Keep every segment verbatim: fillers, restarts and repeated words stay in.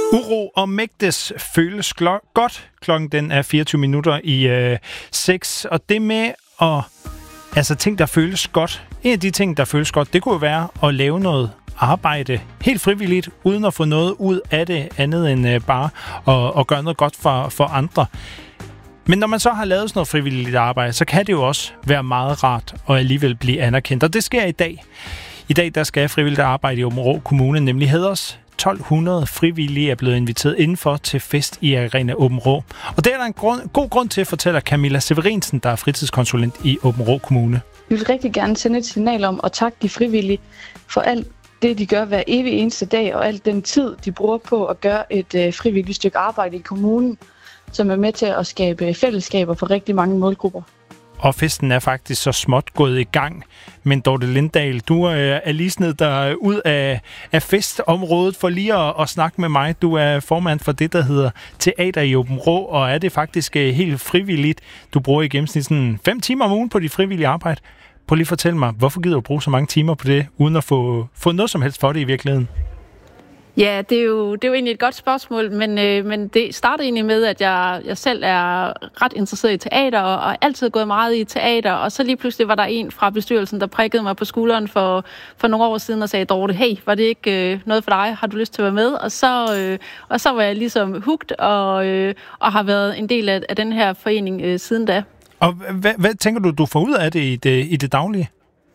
Uro og Mægtes føles glo- godt. Klokken den er fireogtyve minutter i øh, seks. Og det med at... Altså ting, der føles godt. En af de ting, der føles godt, det kunne jo være at lave noget arbejde helt frivilligt, uden at få noget ud af det andet end øh, bare at, at gøre noget godt for, for andre. Men når man så har lavet sådan noget frivilligt arbejde, så kan det jo også være meget rart at alligevel blive anerkendt. Og det sker i dag. I dag der skal frivilligt arbejde i Aabenraa Kommune nemlig hædres. tolv hundrede frivillige er blevet inviteret indenfor til fest i Arena Aabenraa. Og det er der en grund, god grund til, fortæller Camilla Severinsen, der er fritidskonsulent i Aabenraa Kommune. Vi vil rigtig gerne sende et signal om at takke de frivillige for alt det, de gør hver evig eneste dag, og al den tid, de bruger på at gøre et øh, frivilligt stykke arbejde i kommunen, som er med til at skabe fællesskaber for rigtig mange målgrupper. Og festen er faktisk så småt gået i gang. Men Dorte Lindahl, du øh, er lige sned der ud af, af festområdet for lige at, at snakke med mig. Du er formand for det, der hedder Teater i Aabenraa, og er det faktisk øh, helt frivilligt. Du bruger i gennemsnit sådan fem timer om ugen på dit frivillige arbejde. Prøv lige at fortælle mig, hvorfor gider du bruge så mange timer på det, uden at få, få noget som helst for det i virkeligheden? Ja, det er jo, det er jo egentlig et godt spørgsmål, men, øh, men det startede egentlig med, at jeg, jeg selv er ret interesseret i teater, og, og altid gået meget i teater, og så lige pludselig var der en fra bestyrelsen, der prikkede mig på skulderen for, for nogle år siden og sagde, Dorte, hey, var det ikke øh, noget for dig? Har du lyst til at være med? Og så, øh, og så var jeg ligesom hooked, og, øh, og har været en del af, af den her forening øh, siden da. Og hvad, hvad tænker du, du får ud af det i det, i det daglige?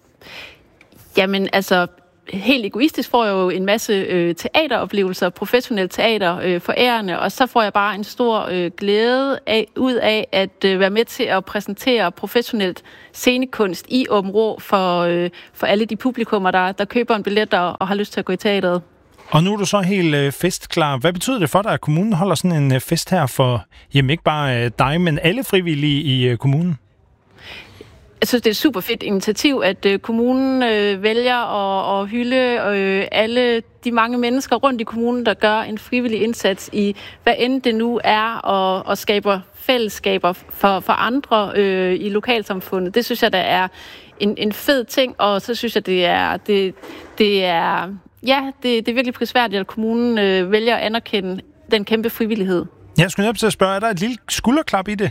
Jamen, altså... Helt egoistisk får jeg jo en masse øh, teateroplevelser, professionelt teater, øh, forærende, og så får jeg bare en stor øh, glæde af, ud af at øh, være med til at præsentere professionelt scenekunst i Aabenraa for, øh, for alle de publikummer, der, der køber en billet og, og har lyst til at gå i teateret. Og nu er du så helt øh, festklar. Hvad betyder det for dig, at kommunen holder sådan en øh, fest her for, jamen ikke bare øh, dig, men alle frivillige i øh, kommunen? Jeg synes, det er et super fedt initiativ, at øh, kommunen øh, vælger at, at hylde øh, alle de mange mennesker rundt i kommunen, der gør en frivillig indsats i, hvad end det nu er, og, og skaber fællesskaber for, for andre øh, i lokalsamfundet. Det synes jeg, der er en, en fed ting, og så synes jeg, det er, det, det er, ja, det, det er virkelig prisværdigt, at kommunen øh, vælger at anerkende den kæmpe frivillighed. Jeg skulle nødt til at spørge, er der et lille skulderklap i det?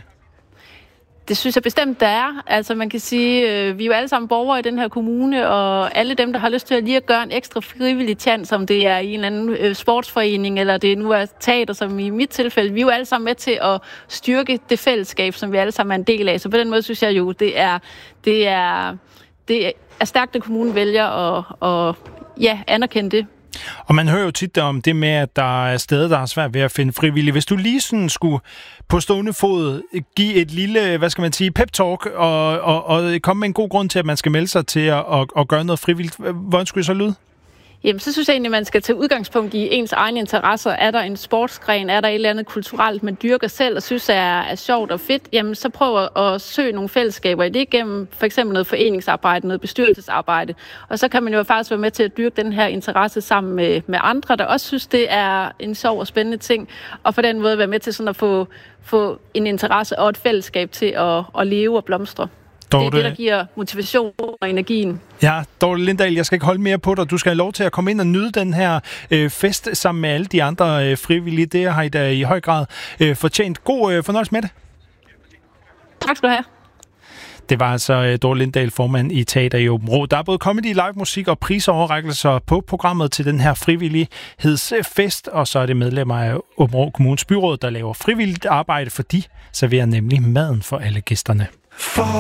Det synes jeg bestemt, der er. Altså man kan sige, øh, vi er jo alle sammen borgere i den her kommune, og alle dem, der har lyst til at lige at gøre en ekstra frivillig tjans, om det er i en eller anden øh, sportsforening, eller det nu er teater, som i mit tilfælde, vi er jo alle sammen med til at styrke det fællesskab, som vi alle sammen er en del af. Så på den måde synes jeg jo, det er, det er, det er stærkt, at kommunen vælger at, at ja, anerkende det. Og man hører jo tit om det med, at der er steder, der er svært ved at finde frivillige. Hvis du lige sådan skulle på stående fod give et lille, hvad skal man sige, pep-talk, og, og, og komme med en god grund til, at man skal melde sig til at og, og gøre noget frivilligt, hvordan skulle det så lyde? Jamen, så synes jeg egentlig, at man skal tage udgangspunkt i ens egne interesser. Er der en sportsgren, er der et eller andet kulturelt, man dyrker selv og synes er, er sjovt og fedt, jamen så prøv at søge nogle fællesskaber i det gennem for eksempel noget foreningsarbejde, noget bestyrelsesarbejde. Og så kan man jo faktisk være med til at dyrke den her interesse sammen med, med andre, der også synes, det er en sjov og spændende ting. Og på den måde være med til sådan at få, få en interesse og et fællesskab til at, at leve og blomstre. Dorte. Det er det, der giver motivation og energien. Ja, Dorte Lindahl, jeg skal ikke holde mere på dig. Du skal have lov til at komme ind og nyde den her øh, fest sammen med alle de andre øh, frivillige. Det har I da i høj grad øh, fortjent. God øh, fornøjelse med det. Tak skal du have. Det var altså øh, Dorte Lindahl, formand i Teater i Aabenraa. Der er både comedy, live musik og prisoverrækkelser på programmet til den her frivillighedsfest, og så er det medlemmer af Aabenraa Kommunes byråd, der laver frivilligt arbejde, for de serverer nemlig maden for alle gæsterne. For